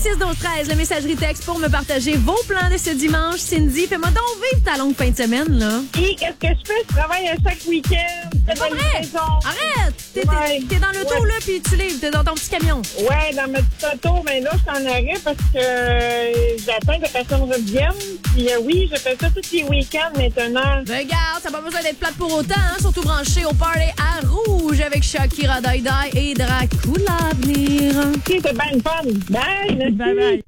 6-12-13, la messagerie texte pour me partager vos plans de ce dimanche. Cindy, fais-moi donc vivre ta longue fin de semaine, là. Et qu'est-ce que je fais? Je travaille à chaque week-end. C'est pas vrai! Arrête! T'es dans l'auto, là, puis tu livres. T'es dans ton petit camion. Ouais, dans ma petite auto, mais là, je suis en arrêt parce que j'attends que personne revienne. Puis oui, je fais ça tous les week-ends maintenant. Regarde, ça n'a pas besoin d'être plate pour autant, hein? Surtout branché au party à Rouge avec Shakira, Daïdaï et Dracula à venir. OK, c'est bien le fun. Bye, merci. Bye bye.